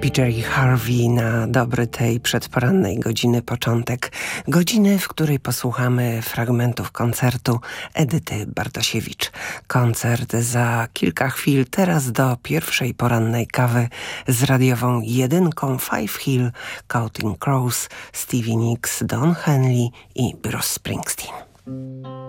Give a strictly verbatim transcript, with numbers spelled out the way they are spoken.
P J Harvey na dobry tej przedporannej godziny początek. Godziny, w której posłuchamy fragmentów koncertu Edyty Bartosiewicz. Koncert za kilka chwil, teraz do pierwszej porannej kawy z radiową jedynką Five Hill, Counting Crows, Stevie Nicks, Don Henley i Bruce Springsteen.